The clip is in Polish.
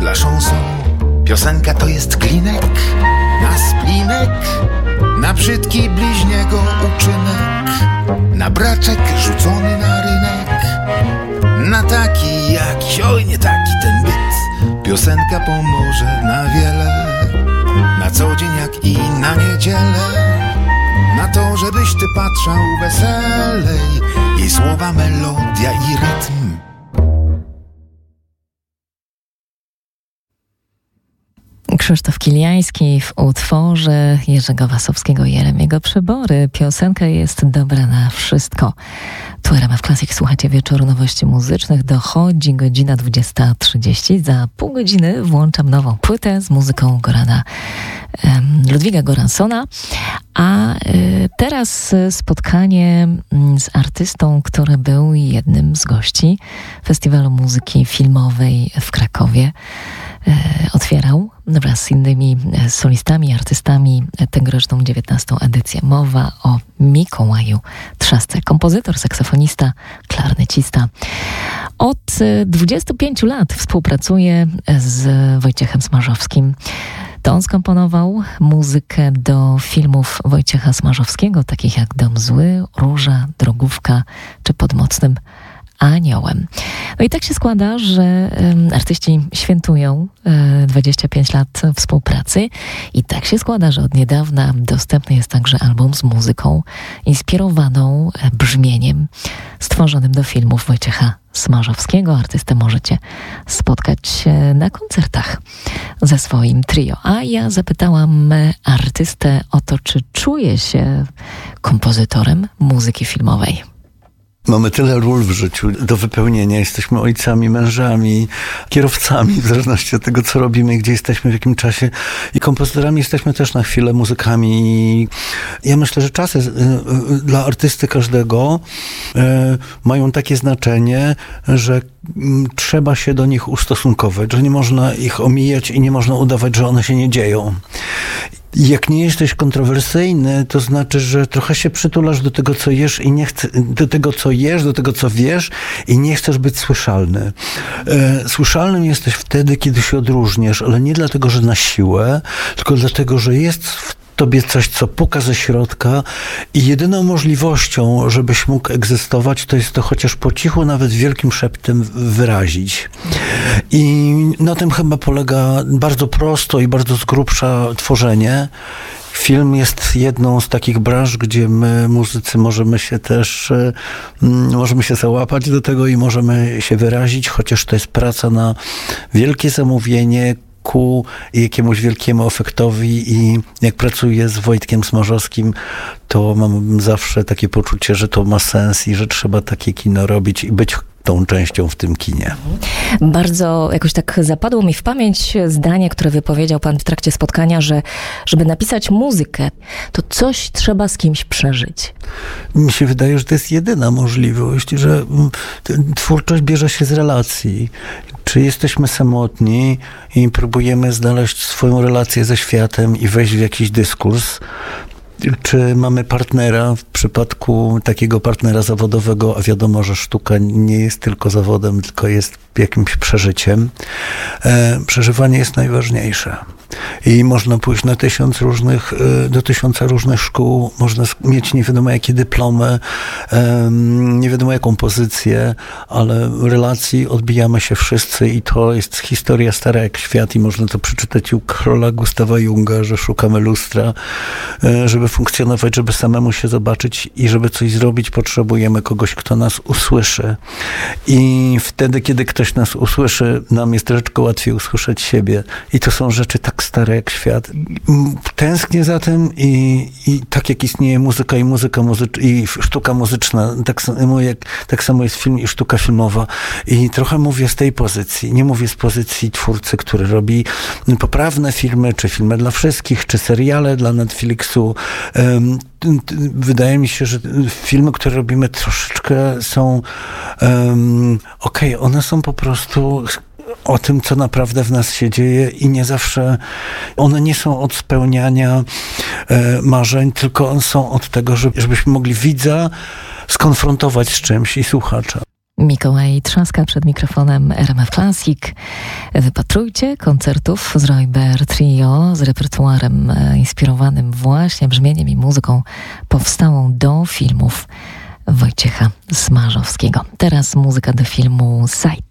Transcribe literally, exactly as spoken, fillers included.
dla chanson. Piosenka to jest klinek na splinek, na brzydki bliźniego uczynek, na braczek rzucony na rynek, na taki jakiś, oj nie taki ten byt. Piosenka pomoże na wiele, na co dzień jak i na niedzielę, na to, żebyś ty patrzał weselej, jej słowa, melodia i rytm. Krzysztof Kiliański w utworze Jerzego Wasowskiego i Jeremiego Przybory. Piosenka jest dobra na wszystko. Tu R M F Classic, słuchajcie wieczoru nowości muzycznych. Dochodzi godzina dwudziesta trzydzieści. Za pół godziny włączam nową płytę z muzyką Gorana um, Ludwiga Goransona. A y, teraz spotkanie z artystą, który był jednym z gości Festiwalu Muzyki Filmowej w Krakowie. Otwierał wraz z innymi solistami, artystami tegoroczną dziewiętnastą edycję. Mowa o Mikołaju Trzasce. Kompozytor, saksofonista, klarnecista. Od dwudziestu pięciu lat współpracuje z Wojciechem Smarzowskim. To on skomponował muzykę do filmów Wojciecha Smarzowskiego, takich jak Dom Zły, Róża, Drogówka czy Pod Mocnym Aniołem. No i tak się składa, że um, artyści świętują um, dwadzieścia pięć lat współpracy i tak się składa, że od niedawna dostępny jest także album z muzyką inspirowaną brzmieniem stworzonym do filmów Wojciecha Smarzowskiego. Artystę możecie spotkać na koncertach ze swoim trio. A ja zapytałam artystę o to, czy czuje się kompozytorem muzyki filmowej. Mamy tyle ról w życiu do wypełnienia. Jesteśmy ojcami, mężami, kierowcami, w zależności od tego, co robimy, gdzie jesteśmy, w jakim czasie. I kompozytorami jesteśmy też na chwilę, muzykami. Ja myślę, że czasy dla artysty każdego mają takie znaczenie, że trzeba się do nich ustosunkować, że nie można ich omijać i nie można udawać, że one się nie dzieją. Jak nie jesteś kontrowersyjny, to znaczy, że trochę się przytulasz do tego, co jesz i nie chce, do tego, co jesz, do tego, co wiesz i nie chcesz być słyszalny. E, słyszalnym jesteś wtedy, kiedy się odróżniasz, ale nie dlatego, że na siłę, tylko dlatego, że jest w tobie coś, co puka ze środka i jedyną możliwością, żebyś mógł egzystować, to jest to chociaż po cichu, nawet wielkim szeptem wyrazić. I na tym chyba polega bardzo prosto i bardzo z grubsza tworzenie. Film jest jedną z takich branż, gdzie my, muzycy, możemy się też, możemy się załapać do tego i możemy się wyrazić, chociaż to jest praca na wielkie zamówienie, ku jakiemuś wielkiemu efektowi i jak pracuję z Wojtkiem Smarzowskim, to mam zawsze takie poczucie, że to ma sens i że trzeba takie kino robić i być tą częścią w tym kinie. Bardzo jakoś tak zapadło mi w pamięć zdanie, które wypowiedział pan w trakcie spotkania, że żeby napisać muzykę, to coś trzeba z kimś przeżyć. Mi się wydaje, że to jest jedyna możliwość, że twórczość bierze się z relacji. Czy jesteśmy samotni i próbujemy znaleźć swoją relację ze światem i wejść w jakiś dyskurs, czy mamy partnera, w przypadku takiego partnera zawodowego, a wiadomo, że sztuka nie jest tylko zawodem, tylko jest jakimś przeżyciem. E, przeżywanie jest najważniejsze. I można pójść na tysiąc różnych, do tysiąca różnych szkół, można mieć nie wiadomo jakie dyplomy, nie wiadomo jaką pozycję, ale relacji odbijamy się wszyscy i to jest historia stara jak świat i można to przeczytać u króla Gustawa Junga, że szukamy lustra, żeby funkcjonować, żeby samemu się zobaczyć i żeby coś zrobić, potrzebujemy kogoś, kto nas usłyszy. I wtedy, kiedy ktoś nas usłyszy, nam jest troszeczkę łatwiej usłyszeć siebie. I to są rzeczy tak stare jak świat. Tęsknię za tym i, i tak jak istnieje muzyka i muzyka muzycz- i sztuka muzyczna, tak samo, jak, tak samo jest film i sztuka filmowa. I trochę mówię z tej pozycji. Nie mówię z pozycji twórcy, który robi poprawne filmy, czy filmy dla wszystkich, czy seriale dla Netflixu. Um, Wydaje mi się, że filmy, które robimy, troszeczkę są um, okej, okay, one są po prostu o tym, co naprawdę w nas się dzieje i nie zawsze one nie są od spełniania e, marzeń, tylko są od tego, żeby, żebyśmy mogli widza skonfrontować z czymś i słuchacza. Mikołaj Trzaska przed mikrofonem R M F Classic. Wypatrujcie koncertów z Roy Bear Trio z repertuarem inspirowanym właśnie brzmieniem i muzyką powstałą do filmów Wojciecha Smarzowskiego. Teraz muzyka do filmu Sight.